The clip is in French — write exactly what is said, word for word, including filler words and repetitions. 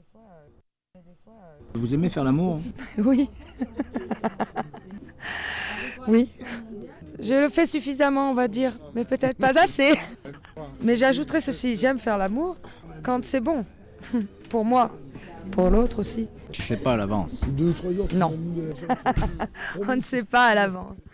Vous aimez faire l'amour? Oui. Oui. Je le fais suffisamment, on va dire, mais peut-être pas assez. Mais j'ajouterai ceci, j'aime faire l'amour quand c'est bon. Pour moi, pour l'autre aussi. Je ne sais pas à l'avance. Non. On ne sait pas à l'avance.